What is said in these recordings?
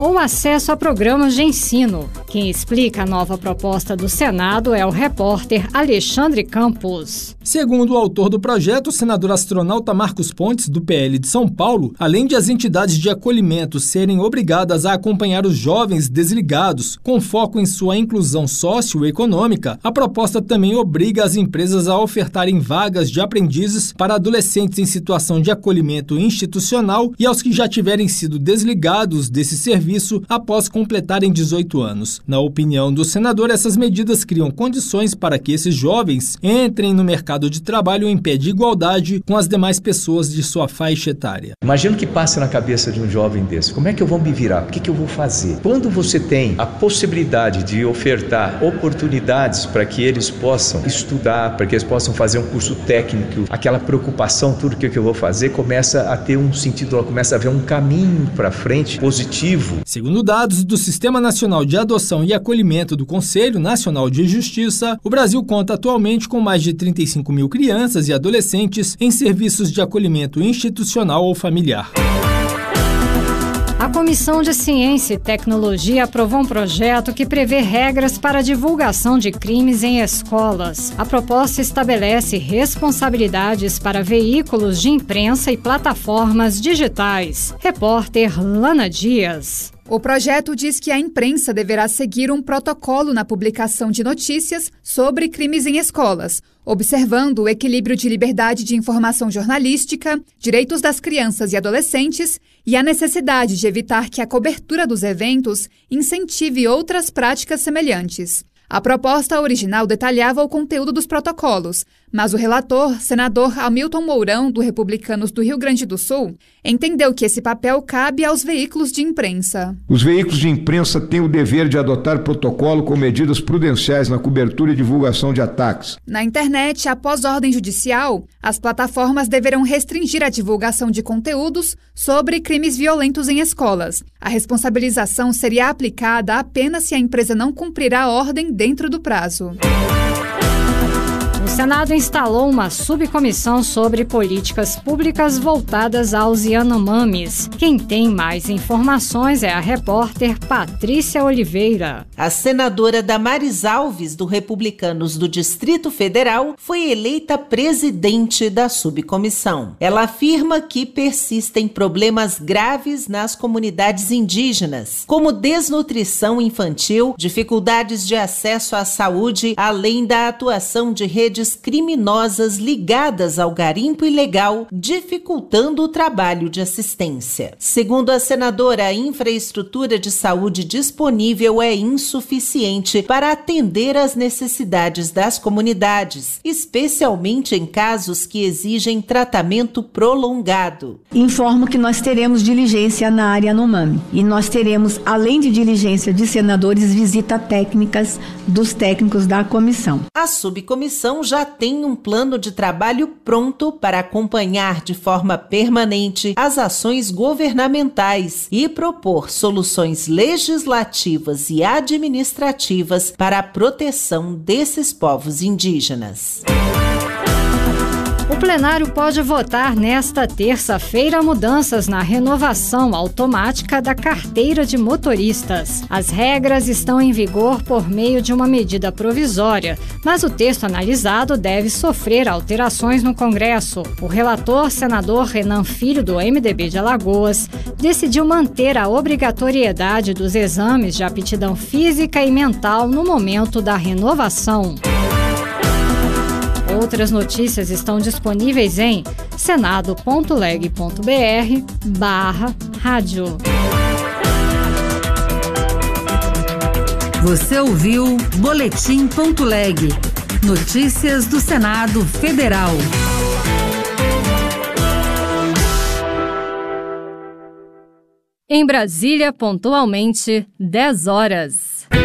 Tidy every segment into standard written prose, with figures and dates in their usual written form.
ou acesso a programas de ensino. Quem explica a nova proposta do Senado é o repórter Alexandre Campos. Segundo o autor do projeto, o senador astronauta Marcos Pontes, do PL de São Paulo, além de as entidades de acolhimento serem obrigadas a acompanhar os jovens desligados com foco em sua inclusão socioeconômica, a proposta também obriga as empresas a ofertarem vagas de aprendizes para adolescentes em situação de acolhimento institucional e aos que já tiverem sido desligados desse serviço após completarem 18 anos. Na opinião do senador, essas medidas criam condições para que esses jovens entrem no mercado de trabalho em pé de igualdade com as demais pessoas de sua faixa etária. Imagina o que passa na cabeça de um jovem desse. Como é que eu vou me virar? O que eu vou fazer? Quando você tem a possibilidade de ofertar oportunidades para que eles possam estudar, para que eles possam fazer um curso técnico, aquela preocupação, tudo que eu vou fazer, começa a ter um sentido, começa a ver um caminho para frente positivo. Segundo dados do Sistema Nacional de Adoção e Acolhimento do Conselho Nacional de Justiça, o Brasil conta atualmente com mais de 35 mil crianças e adolescentes em serviços de acolhimento institucional ou familiar. A Comissão de Ciência e Tecnologia aprovou um projeto que prevê regras para a divulgação de crimes em escolas. A proposta estabelece responsabilidades para veículos de imprensa e plataformas digitais. Repórter Lana Dias. O projeto diz que a imprensa deverá seguir um protocolo na publicação de notícias sobre crimes em escolas, observando o equilíbrio de liberdade de informação jornalística, direitos das crianças e adolescentes e a necessidade de evitar que a cobertura dos eventos incentive outras práticas semelhantes. A proposta original detalhava o conteúdo dos protocolos, mas o relator, senador Hamilton Mourão, do Republicanos do Rio Grande do Sul, entendeu que esse papel cabe aos veículos de imprensa. Os veículos de imprensa têm o dever de adotar protocolo com medidas prudenciais na cobertura e divulgação de ataques. Na internet, após ordem judicial, as plataformas deverão restringir a divulgação de conteúdos sobre crimes violentos em escolas. A responsabilização seria aplicada apenas se a empresa não cumprir a ordem dentro do prazo. O Senado instalou uma subcomissão sobre políticas públicas voltadas aos Yanomamis. Quem tem mais informações é a repórter Patrícia Oliveira. A senadora Damares Alves, do Republicanos do Distrito Federal, foi eleita presidente da subcomissão. Ela afirma que persistem problemas graves nas comunidades indígenas, como desnutrição infantil, dificuldades de acesso à saúde, além da atuação de redes criminosas ligadas ao garimpo ilegal, dificultando o trabalho de assistência. Segundo a senadora, a infraestrutura de saúde disponível é insuficiente para atender às necessidades das comunidades, especialmente em casos que exigem tratamento prolongado. Informo que nós teremos diligência na área Yanomami e nós teremos, além de diligência de senadores, visita técnicas dos técnicos da comissão. A subcomissão já tem um plano de trabalho pronto para acompanhar de forma permanente as ações governamentais e propor soluções legislativas e administrativas para a proteção desses povos indígenas. O plenário pode votar nesta terça-feira mudanças na renovação automática da carteira de motoristas. As regras estão em vigor por meio de uma medida provisória, mas o texto analisado deve sofrer alterações no Congresso. O relator, senador Renan Filho, do MDB de Alagoas, decidiu manter a obrigatoriedade dos exames de aptidão física e mental no momento da renovação. Outras notícias estão disponíveis em senado.leg.br/rádio. Você ouviu Boletim.leg. Notícias do Senado Federal. Em Brasília, pontualmente, 10 horas.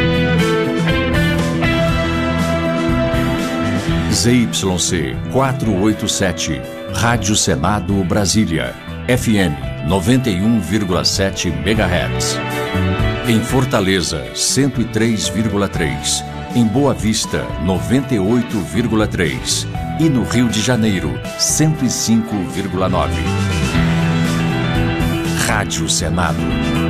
ZYC 487, Rádio Senado Brasília, FM 91,7 MHz. Em Fortaleza, 103,3. Em Boa Vista, 98,3. E no Rio de Janeiro, 105,9. Rádio Senado.